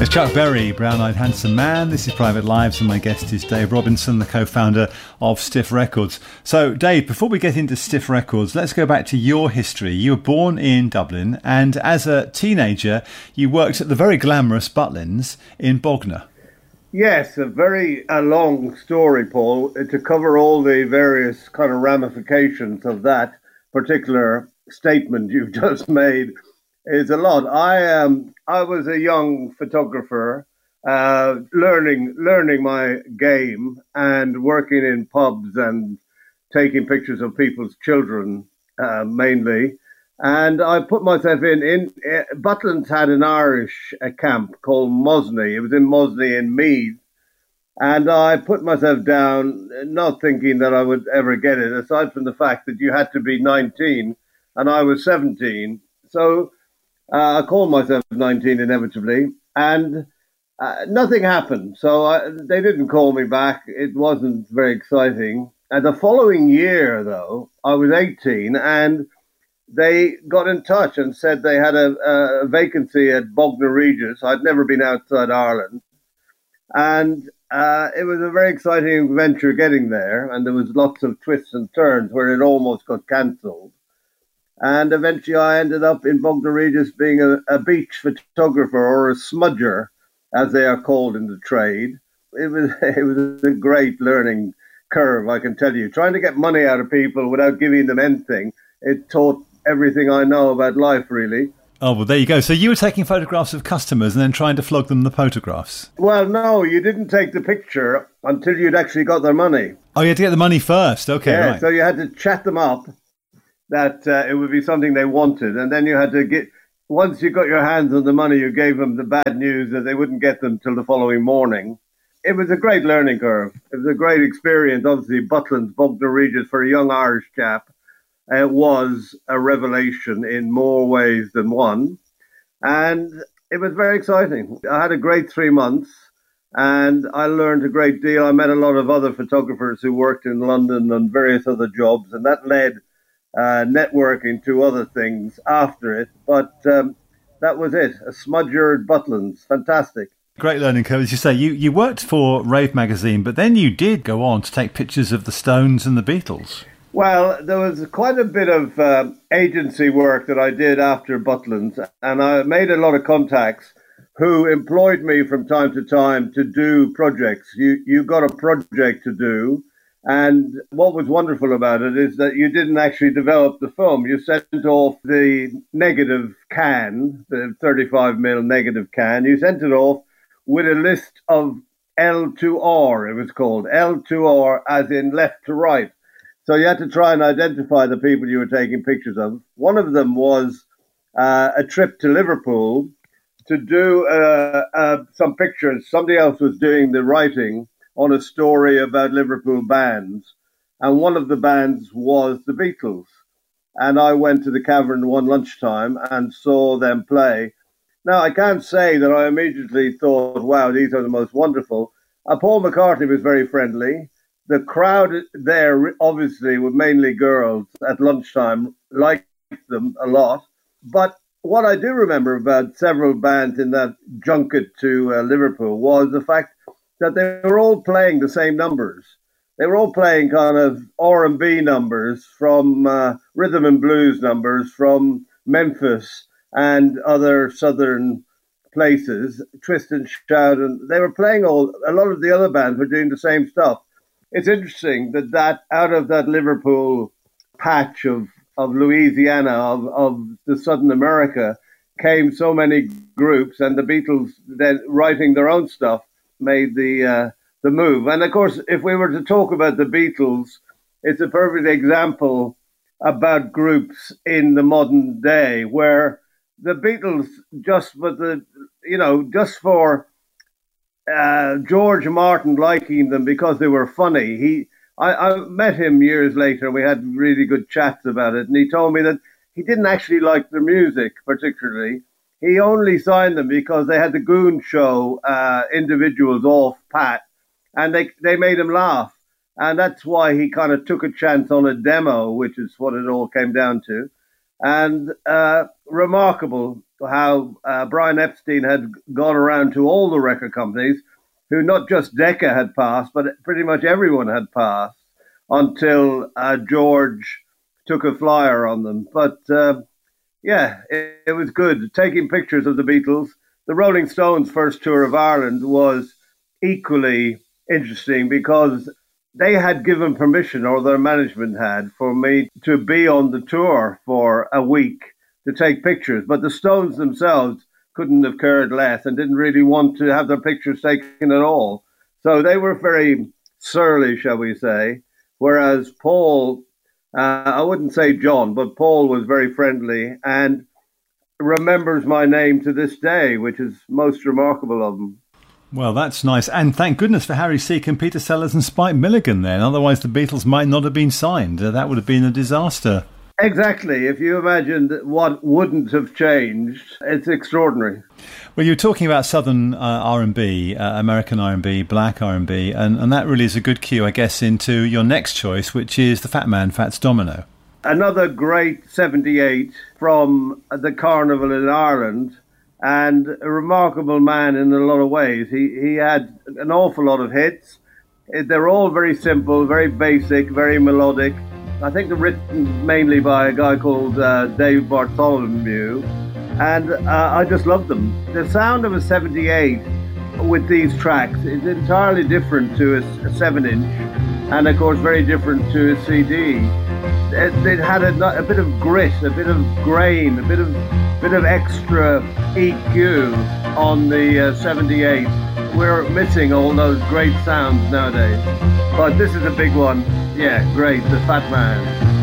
was Chuck Berry, Brown-Eyed Handsome Man. This is Private Lives, and my guest is Dave Robinson, the co-founder of Stiff Records. So, Dave, before we get into Stiff Records, let's go back to your history. You were born in Dublin, and as a teenager, you worked at the very glamorous Butlins in Bognor. Yes, a long story, Paul, to cover all the various kind of ramifications of that particular statement you've just made is a lot. I was a young photographer, learning my game and working in pubs and taking pictures of people's children mainly. And I put myself in Butlins had an Irish camp called Mosney. It was in Mosney in Meath. And I put myself down, not thinking that I would ever get it, aside from the fact that you had to be 19 and I was 17. So I called myself 19 inevitably, and nothing happened. So they didn't call me back. It wasn't very exciting. And the following year, though, I was 18, and they got in touch and said they had a vacancy at Bognor Regis. I'd never been outside Ireland. And it was a very exciting venture getting there, and there was lots of twists and turns where it almost got cancelled. And eventually I ended up in Bognor Regis being a beach photographer, or a smudger, as they are called in the trade. It was a great learning curve, I can tell you. Trying to get money out of people without giving them anything, it taught everything I know about life, really. Oh, well, there you go. So you were taking photographs of customers and then trying to flog them the photographs? Well, no, you didn't take the picture until you'd actually got their money. Oh, you had to get the money first. Okay, yeah, right. So you had to chat them up that it would be something they wanted. And then you had to once you got your hands on the money, you gave them the bad news that they wouldn't get them till the following morning. It was a great learning curve. It was a great experience. Obviously, Butlins, Bognor Regis, for a young Irish chap, it was a revelation in more ways than one. And it was very exciting. I had a great 3 months, and I learned a great deal. I met a lot of other photographers who worked in London on various other jobs, and that led networking to other things after it. But that was it. A smudger at Butlins. Fantastic. Great learning curve. As you say, you worked for Rave magazine, but then you did go on to take pictures of the Stones and the Beatles. Well, there was quite a bit of agency work that I did after Butlins, and I made a lot of contacts who employed me from time to time to do projects. You got a project to do, and what was wonderful about it is that you didn't actually develop the film. You sent off the negative can, the 35mm negative can. You sent it off with a list of L2R, it was called. L2R as in left to right. So you had to try and identify the people you were taking pictures of. One of them was a trip to Liverpool to do some pictures. Somebody else was doing the writing on a story about Liverpool bands. And one of the bands was the Beatles. And I went to the Cavern one lunchtime and saw them play. Now, I can't say that I immediately thought, wow, these are the most wonderful. Paul McCartney was very friendly. The crowd there, obviously, were mainly girls at lunchtime, liked them a lot. But what I do remember about several bands in that junket to Liverpool was the fact that they were all playing the same numbers. They were all playing kind of R&B numbers from rhythm and blues numbers from Memphis and other southern places, Twist and Shout. And they were playing a lot of the other bands were doing the same stuff. It's interesting that out of that Liverpool patch of Louisiana, of the Southern America, came so many groups, and the Beatles then writing their own stuff made the move. And of course, if we were to talk about the Beatles, it's a perfect example about groups in the modern day where the Beatles just for George Martin liking them because they were funny. I met him years later. We had really good chats about it. And he told me that he didn't actually like their music particularly. He only signed them because they had the Goon Show individuals off pat, and they made him laugh. And that's why he kind of took a chance on a demo, which is what it all came down to. And remarkable how Brian Epstein had gone around to all the record companies, who not just Decca had passed, but pretty much everyone had passed until George took a flyer on them. But it was good. Taking pictures of the Beatles. The Rolling Stones' first tour of Ireland was equally interesting because they had given permission, or their management had, for me to be on the tour for a week to take pictures. But the Stones themselves couldn't have cared less and didn't really want to have their pictures taken at all. So they were very surly, shall we say. Whereas Paul, I wouldn't say John, but Paul was very friendly and remembers my name to this day, which is most remarkable of him. Well, that's nice. And thank goodness for Harry Seeker and Peter Sellers and Spike Milligan then. Otherwise, the Beatles might not have been signed. That would have been a disaster. Exactly. If you imagined what wouldn't have changed, it's extraordinary. Well, you're talking about Southern R&B, American R&B, black R&B, and that really is a good cue, I guess, into your next choice, which is the Fat Man, Fats Domino. Another great 78 from the Carnival in Ireland, and a remarkable man in a lot of ways. He had an awful lot of hits. They're all very simple, very basic, very melodic. I think they're written mainly by a guy called Dave Bartholomew, and I just love them. The sound of a 78 with these tracks is entirely different to a 7-inch, and of course very different to a CD. It had a bit of grit, a bit of grain, a bit of extra EQ on the 78. We're missing all those great sounds nowadays, but this is a big one. Yeah, great, the Fat Man.